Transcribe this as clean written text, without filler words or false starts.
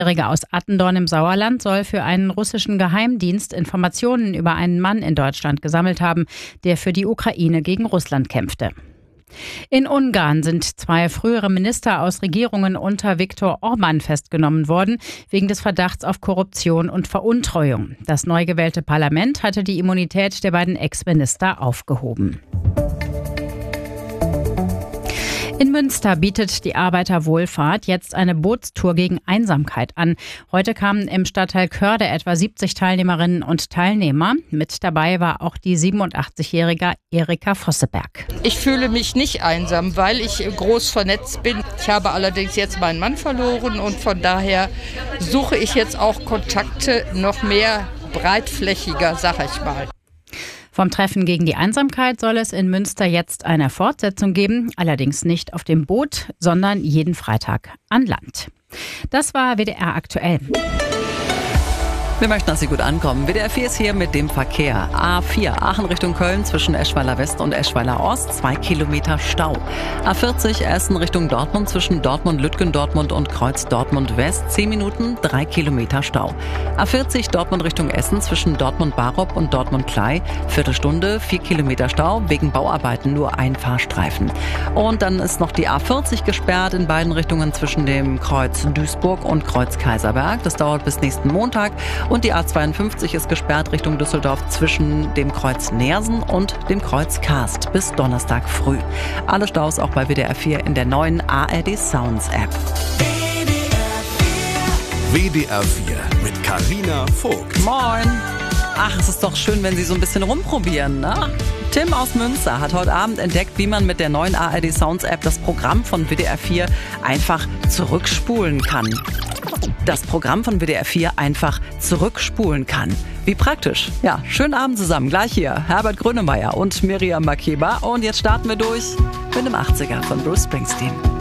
Jährige aus Attendorn im Sauerland soll für einen russischen Geheimdienst Informationen über einen Mann in Deutschland gesammelt haben, der für die Ukraine gegen Russland kämpfte. In Ungarn sind 2 frühere Minister aus Regierungen unter Viktor Orbán festgenommen worden, wegen des Verdachts auf Korruption und Veruntreuung. Das neu gewählte Parlament hatte die Immunität der beiden Ex-Minister aufgehoben. In Münster bietet die Arbeiterwohlfahrt jetzt eine Bootstour gegen Einsamkeit an. Heute kamen im Stadtteil Körde etwa 70 Teilnehmerinnen und Teilnehmer. Mit dabei war auch die 87-jährige Erika Vosseberg. Ich fühle mich nicht einsam, weil ich groß vernetzt bin. Ich habe allerdings jetzt meinen Mann verloren und von daher suche ich jetzt auch Kontakte noch mehr breitflächiger, sag ich mal. Vom Treffen gegen die Einsamkeit soll es in Münster jetzt eine Fortsetzung geben, allerdings nicht auf dem Boot, sondern jeden Freitag an Land. Das war WDR aktuell. Wir möchten, dass Sie gut ankommen. WDR 4 ist hier mit dem Verkehr. A4 Aachen Richtung Köln zwischen Eschweiler West und Eschweiler Ost, 2 Kilometer Stau. A40 Essen Richtung Dortmund zwischen Dortmund-Lütgen, Dortmund und Kreuz Dortmund West, 10 Minuten, 3 Kilometer Stau. A40 Dortmund Richtung Essen zwischen Dortmund-Barup und Dortmund-Klei, Viertelstunde, 4 Kilometer Stau, wegen Bauarbeiten nur ein Fahrstreifen. Und dann ist noch die A40 gesperrt in beiden Richtungen zwischen dem Kreuz Duisburg und Kreuz Kaiserberg. Das dauert bis nächsten Montag. Und die A52 ist gesperrt Richtung Düsseldorf zwischen dem Kreuz Neersen und dem Kreuz Karst bis Donnerstag früh. Alle Staus auch bei WDR 4 in der neuen ARD Sounds App. WDR 4 mit Carina Vogt. Moin! Ach, es ist doch schön, wenn Sie so ein bisschen rumprobieren, ne? Tim aus Münster hat heute Abend entdeckt, wie man mit der neuen ARD Sounds App das Programm von WDR 4 einfach zurückspulen kann. Das Programm von WDR 4 einfach zurückspulen kann. Wie praktisch. Ja, schönen Abend zusammen. Gleich hier Herbert Grönemeyer und Miriam Makeba. Und jetzt starten wir durch mit dem 80er von Bruce Springsteen.